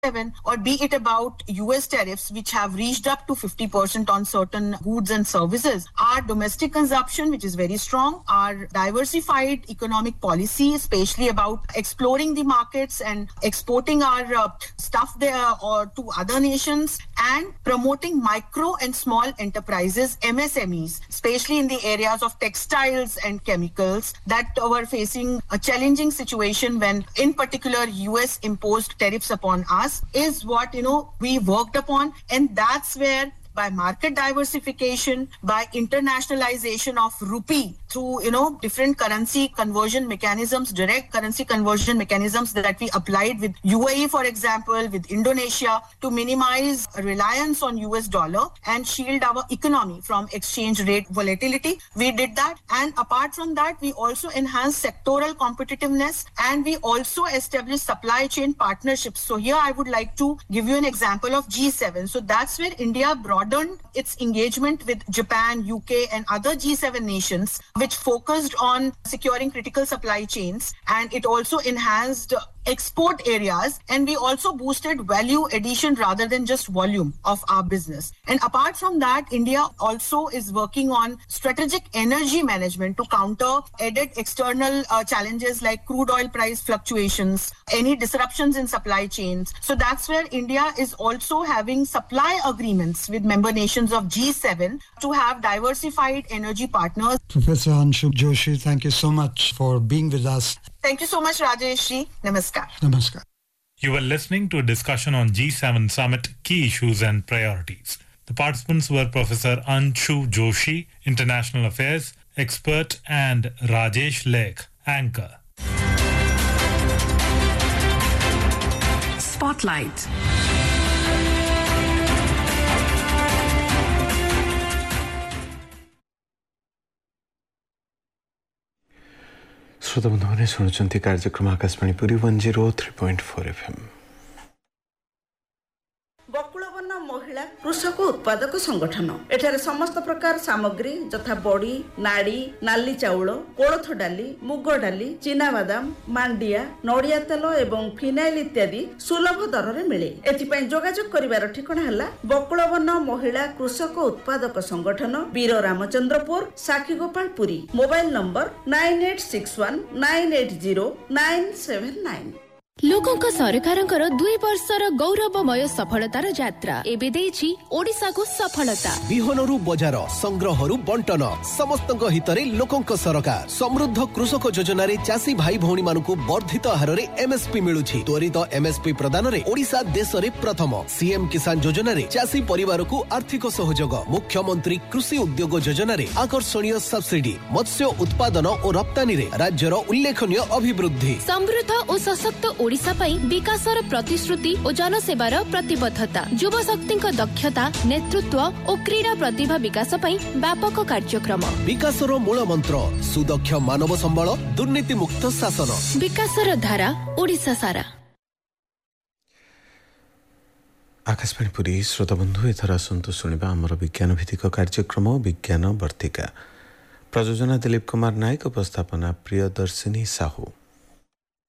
G7, or be it about US tariffs, which have reached up to 50% on certain goods and services, our domestic consumption, which is very strong, our diversified economic policy, especially about exploring the markets and exporting our stuff there or to other nations, and promoting micro and small enterprises, MSMEs, especially in the areas of textiles and chemicals that were facing a challenging situation when, in particular, US imposed tariffs upon us, is what, we worked upon. And that's where, by market diversification, by internationalization of rupee through, different currency conversion mechanisms, direct currency conversion mechanisms that we applied with UAE, for example, with Indonesia, to minimize reliance on US dollar and shield our economy from exchange rate volatility. We did that. And apart from that, we also enhanced sectoral competitiveness, and we also established supply chain partnerships. So here I would like to give you an example of G7. So that's where India broadened its engagement with Japan, UK, and other G7 nations, which focused on securing critical supply chains, and it also enhanced export areas, and we also boosted value addition rather than just volume of our business. And apart from that, India also is working on strategic energy management to counter added external challenges like crude oil price fluctuations, any disruptions in supply chains. So that's where India is also having supply agreements with member nations of G7 to have diversified energy partners. Professor Anshu Joshi, thank you so much for being with us. Thank you so much, Rajesh ji. Namaskar. Namaskar. You were listening to a discussion on G7 Summit Key Issues and Priorities. The participants were Professor Anshu Joshi, International Affairs Expert, and Rajesh Lek, Anchor. Spotlight. श्रोताबन्धुମାନେ ଶୁଣୁଛନ୍ତି କାର୍ଯ୍ୟକ୍ରମ Akashvani Puri 103.4 FM। ବକୁଳବନ ମହିଳା କୃଷକ ଉତ୍ପାଦକ ସଂଗଠନ ଏଠାରେ ସମସ୍ତ ପ୍ରକାର ସାମଗ୍ରୀ ଯଥା ବଡି, ନାଡ଼ି, ନାଲି ଚାଉଳ, କୋଳଥ ଡାଲି, ମୁଗ ଡାଲି, ଚିନାବାଦାମ, ମାଣ୍ଡିଆ, ନଡ଼ିଆ ତେଲ ଏବଂ ଫିନାଇଲ ଇତ୍ୟାଦି ସୁଲଭ ଦରରେ ମିଳେ। ଏଥିପାଇଁ ଯୋଗାଯୋଗ କରିବାର ଠିକଣା ହେଲା ବକୁଳବନ ମହିଳା କୃଷକ ଉତ୍ପାଦକ ସଂଗଠନ, ବୀର ରାମଚନ୍ଦ୍ରପୁର, ସାକ୍ଷୀଗୋପାଳପୁରୀ। Mobile number 9861980979। ଲୋକଙ୍କ ସରକାରଙ୍କର 2 ବର୍ଷର ଗୌରବମୟ ସଫଳତାର ଯାତ୍ରା ଏବେ ଦେଇଛି ଓଡ଼ିଶାକୁ ସଫଳତା। ବିହନରୁ ବଜାର, ସଂଗ୍ରହରୁ ବଣ୍ଟନ, ସମସ୍ତଙ୍କ ହିତରେ ଲୋକଙ୍କ ସରକାର। ସମୃଦ୍ଧ କୃଷକ ଯୋଜନାରେ ଚାଷୀ ଭାଇ ଭଉଣୀମାନଙ୍କୁ ବର୍ଦ୍ଧିତ ହାରରେ MSP ମିଳୁଛି। ତ୍ୱରିତ MSP ପ୍ରଦାନରେ ଓଡ଼ିଶା ଦେଶରେ ପ୍ରଥମ। CM କିଷାନ ଯୋଜନାରେ ଚାଷୀ ପରିବାରକୁ ଆର୍ଥିକ ସହଯୋଗ। ମୁଖ୍ୟମନ୍ତ୍ରୀ କୃଷି ଉଦ୍ୟୋଗ ଯୋଜନାରେ ଆକର୍ଷଣୀୟ ସବସିଡି। ମତ୍ସ୍ୟ ଉତ୍ପାଦନ ଓ ରପ୍ତାନୀରେ ରାଜ୍ୟର ଉଲ୍ଲେଖନୀୟ ଅଭିବୃଦ୍ଧି। ସମୃଦ୍ଧ ଓ ସଶକ୍ତ ଓଡ଼ିଶା ପାଇଁ ବିକାଶର ପ୍ରତିଶ୍ରୁତି ଓ ଜନସେବାର ପ୍ରତିବଦ୍ଧତା। ଯୁବଶକ୍ତିଙ୍କ ଦକ୍ଷତା, ନେତୃତ୍ୱ ଓ କ୍ରୀଡ଼ା ପ୍ରତିଭା ବିକାଶ ପାଇଁ ବ୍ୟାପକ କାର୍ଯ୍ୟକ୍ରମ। ବିକାଶର ମୂଳ ମନ୍ତ୍ର ସୁଦକ୍ଷ ମାନବ ସମ୍ବଳ, ଦୁର୍ନୀତି ମୁକ୍ତ ଶାସନ। ବିକାଶର ଧାରା ଓଡ଼ିଶା ସାରା। ଆକାଶବାଣୀ ପୁରୀ ଶ୍ରୋତାବନ୍ଧୁ, ଏଥର ଆସନ୍ତୁ ଶୁଣିବା ଆମର ବିଜ୍ଞାନ ଭିତ୍ତିକ କାର୍ଯ୍ୟକ୍ରମ ବିଜ୍ଞାନ ବର୍ତ୍ତିକା। ପ୍ରଯୋଜନା ଦିଲ୍ଲୀପ କୁମାର ନାୟକ, ଉପସ୍ଥାପନା ପ୍ରିୟଦର୍ଶିନୀ ସାହୁ।